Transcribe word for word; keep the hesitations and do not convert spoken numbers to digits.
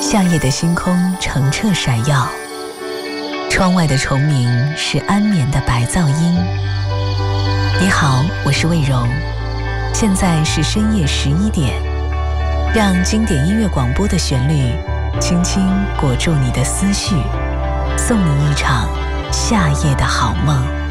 夏夜的星空澄澈闪耀，窗外的虫鸣是安眠的白噪音。你好，我是魏柔，现在是深夜十一点，让经典音乐广播的旋律轻轻裹住你的思绪，送你一场夏夜的好梦。